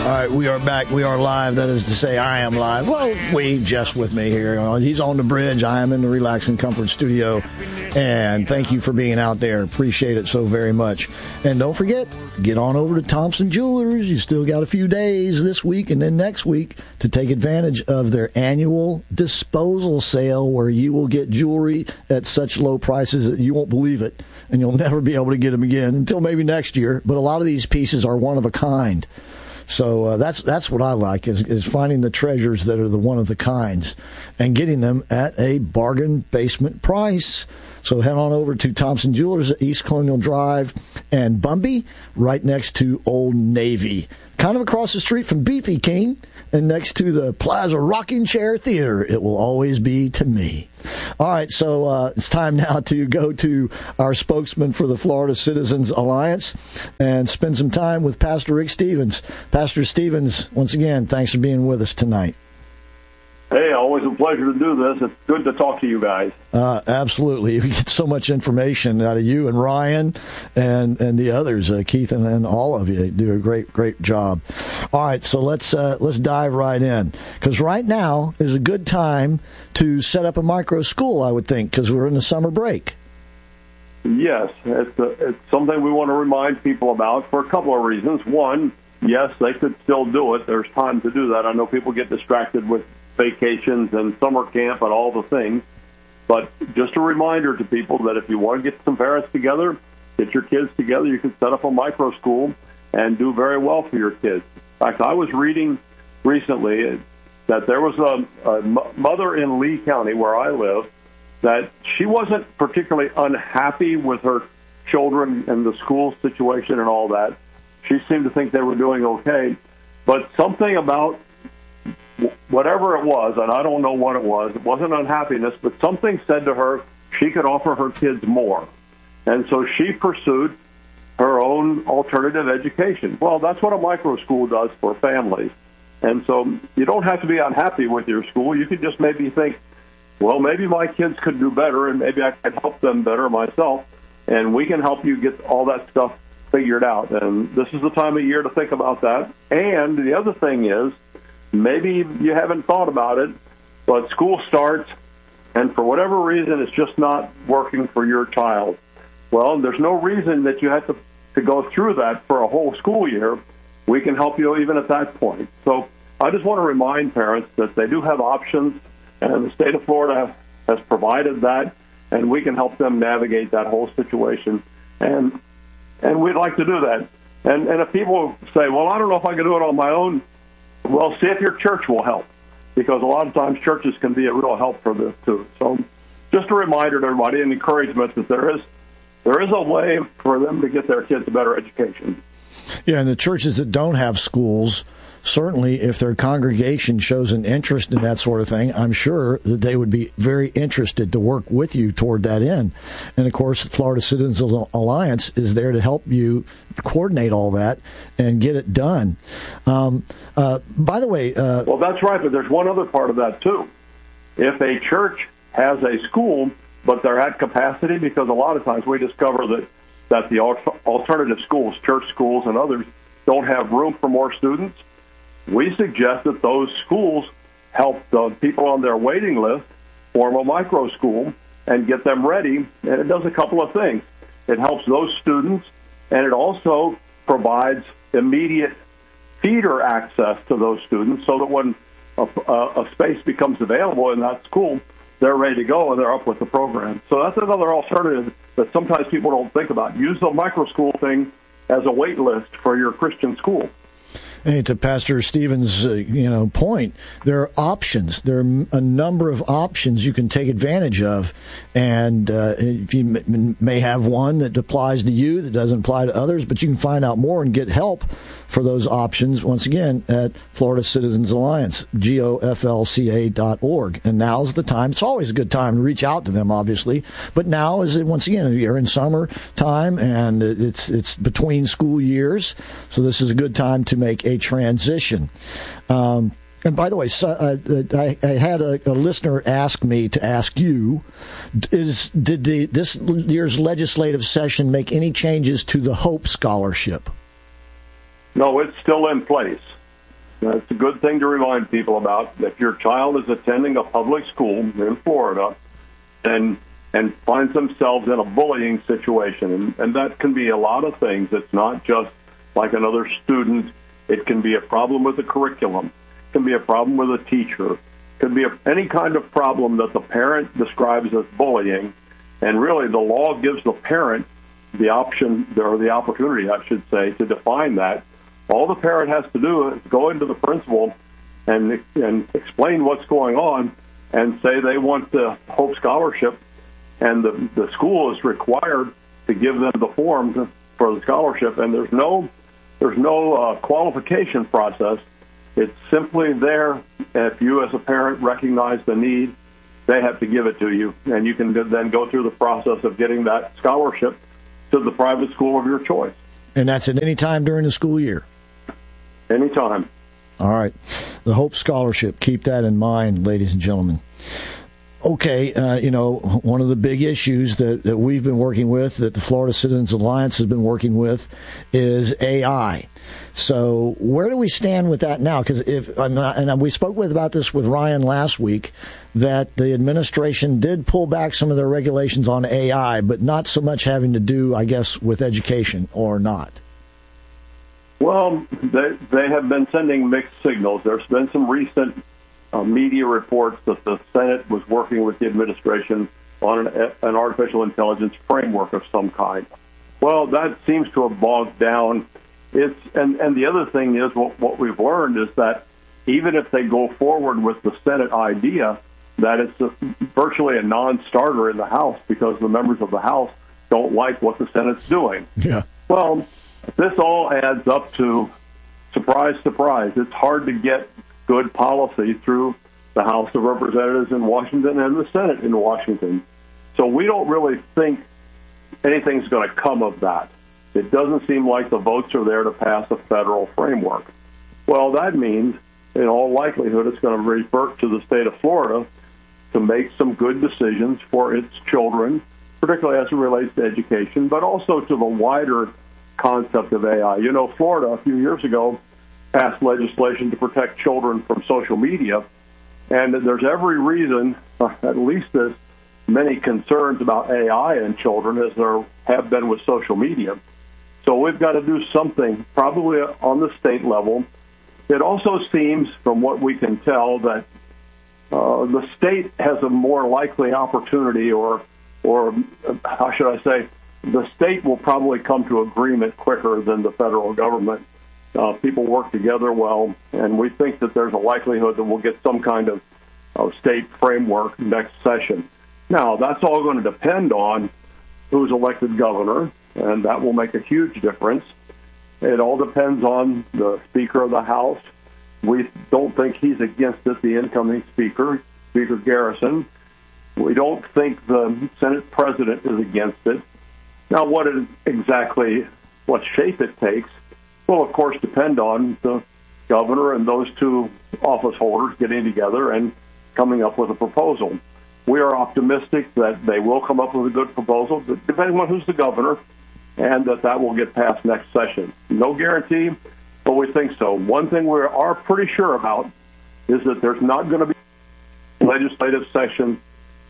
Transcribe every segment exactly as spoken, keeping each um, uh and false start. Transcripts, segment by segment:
right, we are back. We are live. That is to say, I am live. Well, we, just with me here. He's on the bridge. I am in the Relax and Comfort studio. And thank you for being out there. Appreciate it so very much. And don't forget, get on over to Thompson Jewelers. You still got a few days this week and then next week to take advantage of their annual disposal sale where you will get jewelry at such low prices that you won't believe it. And you'll never be able to get them again until maybe next year. But a lot of these pieces are one of a kind. So uh, that's that's what I like, is, is finding the treasures that are the one of the kinds and getting them at a bargain basement price. So head on over to Thompson Jewelers at East Colonial Drive and Bumby, right next to Old Navy. Kind of across the street from Beefy King and next to the Plaza Rocking Chair Theater. It will always be to me. All right, so uh, it's time now to go to our spokesman for the Florida Citizens Alliance and spend some time with Pastor Rick Stevens. Pastor Stevens, once again, thanks for being with us tonight. Hey, always a pleasure to do this. It's good to talk to you guys. Uh, absolutely. We get so much information out of you and Ryan and, and the others, uh, Keith and, and all of you. You do a great, great job. All right, so let's uh, let's dive right in. Because right now is a good time to set up a micro school, I would think, because we're in the summer break. Yes, it's, a, it's something we want to remind people about for a couple of reasons. One, yes, they could still do it. There's time to do that. I know people get distracted with vacations and summer camp and all the things. But just a reminder to people that if you want to get some parents together, get your kids together, you can set up a micro school and do very well for your kids. In fact, I was reading recently that there was a, a mother in Lee County, where I live, that she wasn't particularly unhappy with her children and the school situation and all that. She seemed to think they were doing okay. But something about whatever it was, and I don't know what it was, it wasn't unhappiness, but something said to her she could offer her kids more. And so she pursued her own alternative education. Well, that's what a micro school does for families. And so you don't have to be unhappy with your school. You could just maybe think, well, maybe my kids could do better, and maybe I could help them better myself, and we can help you get all that stuff figured out. And this is the time of year to think about that. And the other thing is, maybe you haven't thought about it, but school starts, and for whatever reason, it's just not working for your child. Well, there's no reason that you have to, to go through that for a whole school year. We can help you even at that point. So I just want to remind parents that they do have options, and the state of Florida has provided that, and we can help them navigate that whole situation. And and we'd like to do that. And, and if people say, well, I don't know if I can do it on my own, well, see if your church will help, because a lot of times churches can be a real help for this, too. So just a reminder to everybody and encouragement that there is there is a way for them to get their kids a better education. Yeah, and the churches that don't have schools, certainly if their congregation shows an interest in that sort of thing, I'm sure that they would be very interested to work with you toward that end. And, of course, the Florida Citizens Alliance is there to help you coordinate all that and get it done. Um, uh, by the way... Uh, well, that's right, but there's one other part of that, too. If a church has a school, but they're at capacity, because a lot of times we discover that, that the alternative schools, church schools and others, don't have room for more students, we suggest that those schools help the people on their waiting list form a micro school and get them ready. And it does a couple of things. It helps those students, and it also provides immediate feeder access to those students so that when a, a, a space becomes available in that school, they're ready to go and they're up with the program. So that's another alternative that sometimes people don't think about. Use the micro school thing as a wait list for your Christian school. Hey, to Pastor Stevens' uh, you know point, there are options. There are a number of options you can take advantage of, and uh, if you m- may have one that applies to you that doesn't apply to others, but you can find out more and get help for those options, once again, at Florida Citizens Alliance, G O F L C A dot org. And now's the time. It's always a good time to reach out to them, obviously, but now is, once again, you're in summer time, and it's it's between school years, so this is a good time to make a transition. Um, and by the way, so, uh, I, I had a, a listener ask me to ask you, is did the, this year's legislative session make any changes to the Hope Scholarship? No, it's still in place. That's a good thing to remind people about. If your child is attending a public school in Florida and and finds themselves in a bullying situation, and, and that can be a lot of things. It's not just like another student. It can be a problem with the curriculum. It can be a problem with a teacher. It can be a, any kind of problem that the parent describes as bullying. And really, the law gives the parent the option, or the opportunity, I should say, to define that. All the parent has to do is go into the principal and and explain what's going on and say they want the Hope Scholarship, and the, the school is required to give them the forms for the scholarship, and there's no there's no uh, qualification process. It's simply there. If you as a parent recognize the need, they have to give it to you, and you can then go through the process of getting that scholarship to the private school of your choice. And that's at any time during the school year? Anytime. All right. The Hope Scholarship. Keep that in mind, ladies and gentlemen. Okay, uh, you know, one of the big issues that, that we've been working with, that the Florida Citizens Alliance has been working with, is A I. So where do we stand with that now? Because if I'm not, and we spoke with about this with Ryan last week, that the administration did pull back some of their regulations on A I, but not so much having to do, I guess, with education, or not. Well, they they have been sending mixed signals. There's been some recent uh, media reports that the Senate was working with the administration on an, an artificial intelligence framework of some kind. Well, that seems to have bogged down. It's and, and the other thing is what, what we've learned is that even if they go forward with the Senate idea, that it's a, virtually a non-starter in the House because the members of the House don't like what the Senate's doing. Yeah. Well, this all adds up to, surprise, surprise, it's hard to get good policy through the House of Representatives in Washington and the Senate in Washington. So we don't really think anything's going to come of that. It doesn't seem like the votes are there to pass a federal framework. Well, that means, in all likelihood, it's going to revert to the state of Florida to make some good decisions for its children, particularly as it relates to education, but also to the wider concept of A I. You know, Florida, a few years ago, passed legislation to protect children from social media, and there's every reason, uh, at least as many concerns about A I and children as there have been with social media. So we've got to do something, probably on the state level. It also seems, from what we can tell, that uh, the state has a more likely opportunity, or, or how should I say, the state will probably come to agreement quicker than the federal government. Uh, people work together well, and we think that there's a likelihood that we'll get some kind of, of state framework next session. Now, that's all going to depend on who's elected governor, and that will make a huge difference. It all depends on the Speaker of the House. We don't think he's against it, the incoming Speaker, Speaker Garrison. We don't think the Senate President is against it. Now, what it exactly, what shape it takes, will, of course, depend on the governor and those two office holders getting together and coming up with a proposal. We are optimistic that they will come up with a good proposal, depending on who's the governor, and that that will get passed next session. No guarantee, but we think so. One thing we are pretty sure about is that there's not going to be a legislative session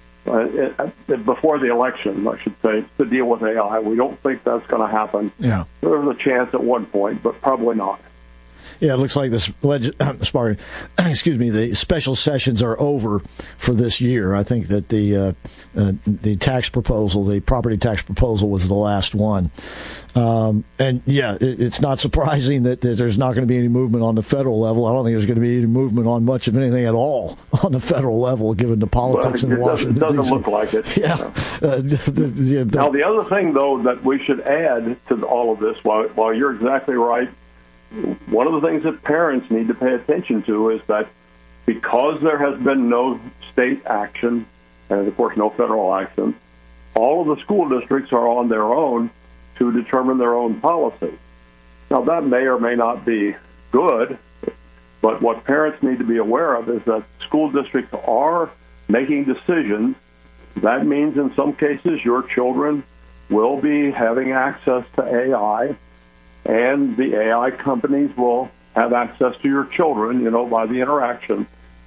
uh, before the election, I should say, to deal with A I. We don't think that's going to happen. Yeah. There's a chance at one point, but probably not. Yeah, it looks like this. Leg- sorry, excuse me. The special sessions are over for this year. I think that the uh, uh, the tax proposal, the property tax proposal, was the last one. Um, and yeah, it, it's not surprising that, that there's not going to be any movement on the federal level. I don't think there's going to be any movement on much of anything at all on the federal level, given the politics well, in Washington. It doesn't, it doesn't look like it. Yeah. Uh, the, the, the, now, the other thing, though, that we should add to all of this, while, while you're exactly right, one of the things that parents need to pay attention to is that because there has been no state action, and of course no federal action, all of the school districts are on their own to determine their own policy. Now, that may or may not be good, but what parents need to be aware of is that school districts are making decisions. That means in some cases your children will be having access to A I, and the A I companies will have access to your children, you know, by the interaction.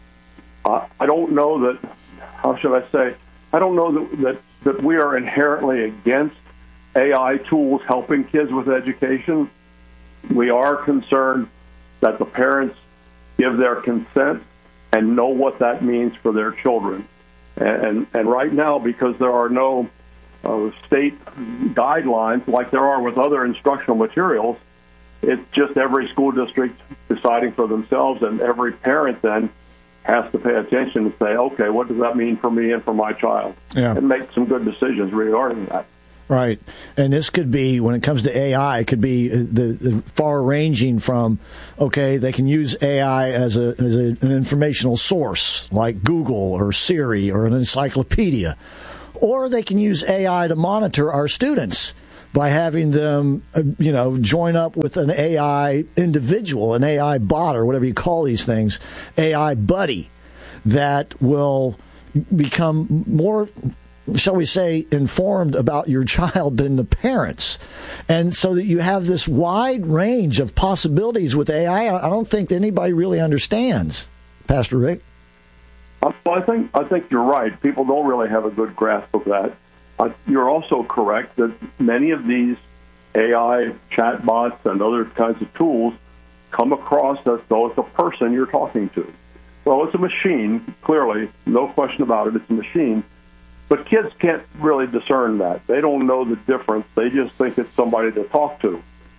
Uh, I don't know that, how should I say, I don't know that, that, that we are inherently against A I tools helping kids with education. We are concerned that the parents give their consent and know what that means for their children. And, and right now, because there are no uh, state guidelines like there are with other instructional materials, it's just every school district deciding for themselves, and every parent then has to pay attention and say, okay, what does that mean for me and for my child? Yeah. And make some good decisions regarding that. Right. And this could be, when it comes to A I, it could be the, the far-ranging from, okay, they can use A I as, a, as a, an informational source like Google or Siri or an encyclopedia. Or they can use A I to monitor our students by having them, uh, you know, join up with an A I individual, an A I bot, or whatever you call these things, A I buddy, that will become more, shall we say, informed about your child than the parents. And so that you have this wide range of possibilities with A I, I don't think anybody really understands. Pastor Rick? Well, I think I think you're right. People don't really have a good grasp of that. Uh, you're also correct that many of these A I chatbots and other kinds of tools come across as though it's a person you're talking to. Well, it's a machine, clearly, no question about it, it's a machine. But kids can't really discern that. They don't know the difference. They just think it's somebody to talk to.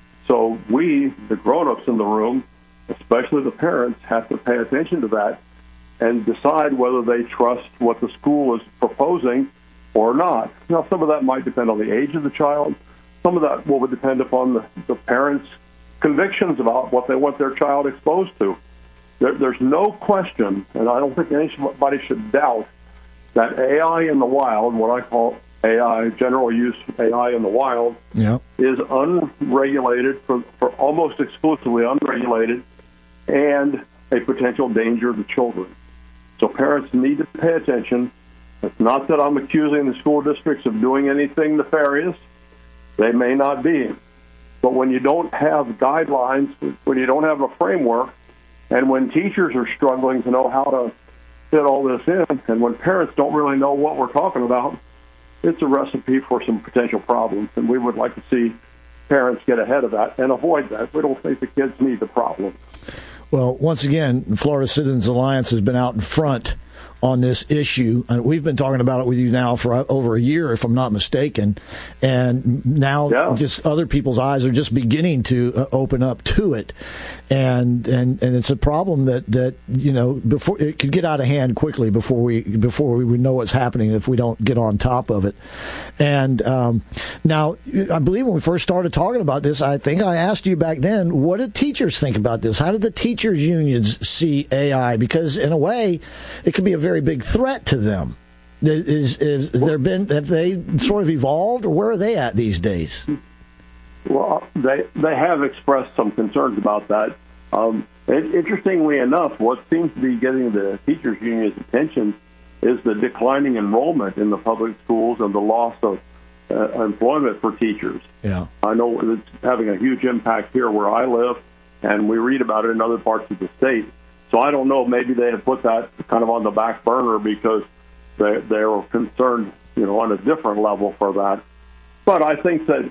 So we, the grown-ups in the room, especially the parents, have to pay attention to that and decide whether they trust what the school is proposing or not. Now, some of that might depend on the age of the child. Some of that will depend upon the, the parents' convictions about what they want their child exposed to. There, there's no question, and I don't think anybody should doubt, that A I in the wild, what I call A I, general use A I in the wild, yeah. is unregulated, for, for almost exclusively unregulated, and a potential danger to children. So parents need to pay attention. It's not that I'm accusing the school districts of doing anything nefarious. They may not be. But when you don't have guidelines, when you don't have a framework, and when teachers are struggling to know how to fit all this in, and when parents don't really know what we're talking about, it's a recipe for some potential problems. And we would like to see parents get ahead of that and avoid that. We don't think the kids need the problem. Well, once again, Florida Citizens Alliance has been out in front on this issue. And we've been talking about it with you now for over a year, if I'm not mistaken. And now yeah. just other people's eyes are just beginning to uh, open up to it. And, and, and it's a problem that, that, you know, before it could get out of hand quickly before we, before we would know what's happening if we don't get on top of it. And, um, now I believe when we first started talking about this, I think I asked you back then, what did teachers think about this? How did the teachers unions see A I? Because in a way, it could be a very big threat to them. Is, is, is there been, have they sort of evolved, or where are they at these days? Well, they they have expressed some concerns about that. Um, it, interestingly enough, what seems to be getting the teachers' union's attention is the declining enrollment in the public schools and the loss of uh, employment for teachers. Yeah, I know it's having a huge impact here where I live, and we read about it in other parts of the state. So I don't know, maybe they have put that kind of on the back burner because they they were concerned, you know, on a different level for that. But I think that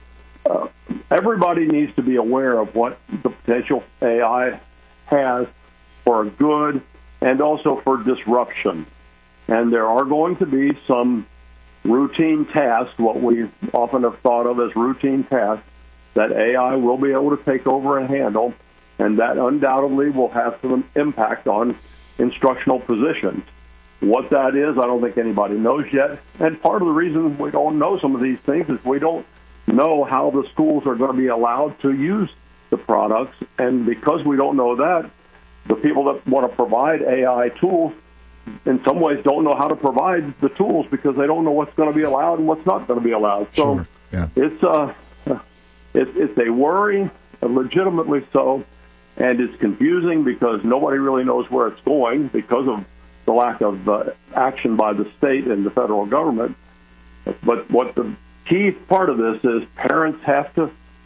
uh, everybody needs to be aware of what the potential A I has for good and also for disruption. And there are going to be some routine tasks, what we often have thought of as routine tasks, that A I will be able to take over and handle, and that undoubtedly will have some impact on instructional positions. What that is, I don't think anybody knows yet. And part of the reason we don't know some of these things is we don't know how the schools are going to be allowed to use the products. And because we don't know that, the people that want to provide A I tools in some ways don't know how to provide the tools because they don't know what's going to be allowed and what's not going to be allowed. So sure. yeah. it's, uh, it's, it's a worry, legitimately so, and it's confusing because nobody really knows where it's going because of the lack of uh, action by the state and the federal government. But what the key part of this is parents have to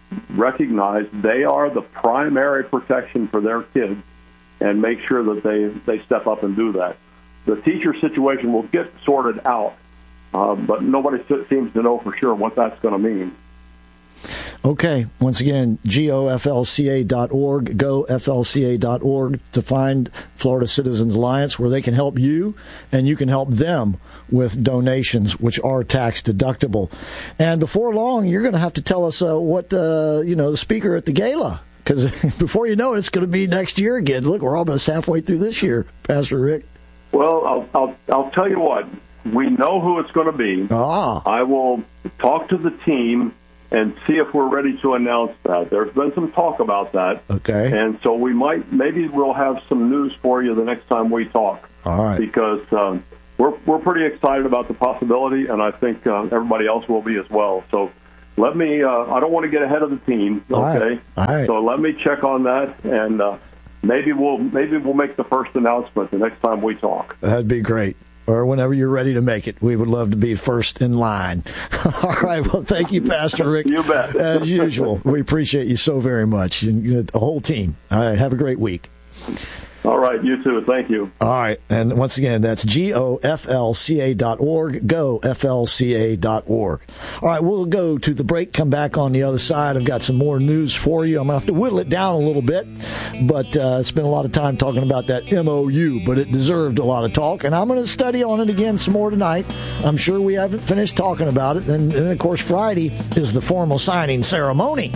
recognize they are the primary protection for their kids and make sure that they, they step up and do that. The teacher situation will get sorted out, uh, but nobody seems to know for sure what that's going to mean. Okay. Once again, G O F L C A dot org, go F L C A dot org to find Florida Citizens Alliance, where they can help you and you can help them with donations, which are tax deductible. And before long, you're going to have to tell us uh, what, uh, you know, the speaker at the gala, because before you know it, it's going to be next year again. Look, we're almost halfway through this year, Pastor Rick. Well, I'll, I'll, I'll tell you what. We know who it's going to be. Ah. I will talk to the team and see if we're ready to announce that. There's been some talk about that. Okay. And so we might, maybe we'll have some news for you the next time we talk. All right. Because um, we're we're pretty excited about the possibility, and I think uh, everybody else will be as well. So let me, uh, I don't want to get ahead of the team, okay? All right. All right. So let me check on that, and uh, maybe we'll maybe we'll make the first announcement the next time we talk. That'd be great. Or whenever you're ready to make it. We would love to be first in line. All right. Well, thank you, Pastor Rick. You bet. As usual, we appreciate you so very much. And the whole team. All right. Have a great week. All right. You too. Thank you. All right. And once again, that's G O F L C A dot org, go F L C A dot org. All right. We'll go to the break, come back on the other side. I've got some more news for you. I'm going to have to whittle it down a little bit, but uh, spent a lot of time talking about that M O U, but it deserved a lot of talk, and I'm going to study on it again some more tonight. I'm sure we haven't finished talking about it. And, and of course, Friday is the formal signing ceremony.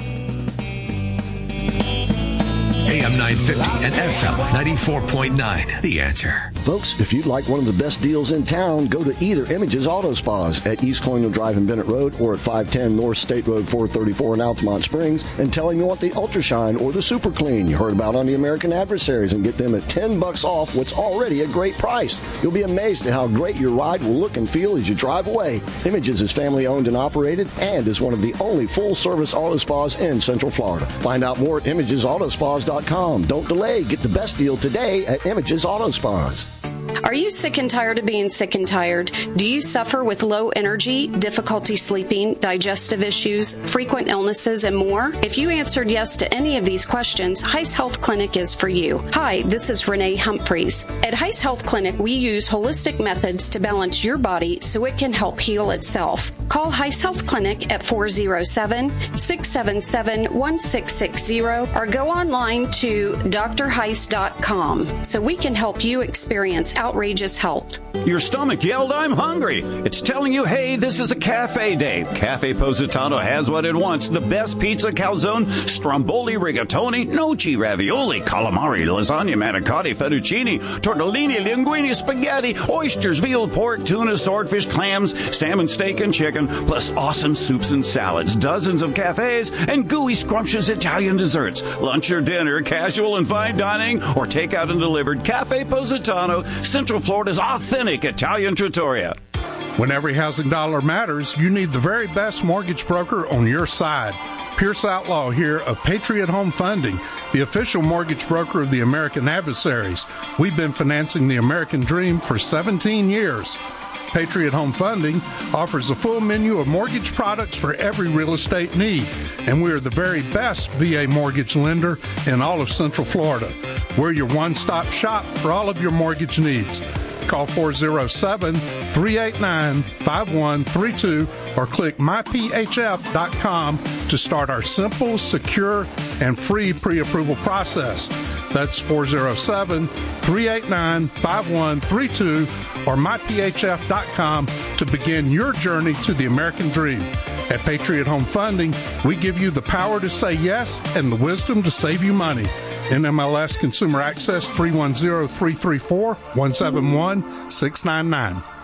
A M nine fifty and F M ninety-four point nine. The Answer. Folks, if you'd like one of the best deals in town, go to either Images Auto Spas at East Colonial Drive in Bennett Road or at five ten North State Road four thirty-four in Altamont Springs and tell them you want the Ultra Shine or the Super Clean you heard about on the American Adversaries and get them at ten bucks off what's already a great price. You'll be amazed at how great your ride will look and feel as you drive away. Images is family owned and operated and is one of the only full-service auto spas in Central Florida. Find out more at images auto spas dot com. Don't delay. Get the best deal today at Images Auto Spas. Are you sick and tired of being sick and tired? Do you suffer with low energy, difficulty sleeping, digestive issues, frequent illnesses, and more? If you answered yes to any of these questions, Heiss Health Clinic is for you. Hi, this is Renee Humphreys. At Heiss Health Clinic, we use holistic methods to balance your body so it can help heal itself. Call Heiss Health Clinic at four oh seven, six seven seven, one six six zero or go online to d r heiss dot com so we can help you experience outrageous health. Your stomach yelled, "I'm hungry." It's telling you, hey, this is a cafe day. Cafe Positano has what it wants. The best pizza, calzone, stromboli, rigatoni, noci, ravioli, calamari, lasagna, manicotti, fettuccine, tortellini, linguine, spaghetti, oysters, veal, pork, tuna, swordfish, clams, salmon, steak, and chicken, plus awesome soups and salads, dozens of cafes, and gooey, scrumptious Italian desserts. Lunch or dinner, casual and fine dining, or takeout and delivered. Cafe Positano, Central Florida's authentic Italian trattoria. When every housing dollar matters, you need the very best mortgage broker on your side. Pierce Outlaw here of Patriot Home Funding, the official mortgage broker of the American Adversaries. We've been financing the American dream for seventeen years. Patriot Home Funding offers a full menu of mortgage products for every real estate need, and we are the very best V A mortgage lender in all of Central Florida. We're your one-stop shop for all of your mortgage needs. Call four oh seven, three eight nine, five one three two or click my p h f dot com to start our simple, secure, and free pre-approval process. That's four oh seven, three eight nine, five one three two or my p h f dot com to begin your journey to the American dream. At Patriot Home Funding, we give you the power to say yes and the wisdom to save you money. N M L S Consumer Access three one zero, three three four, one seven one, six nine nine.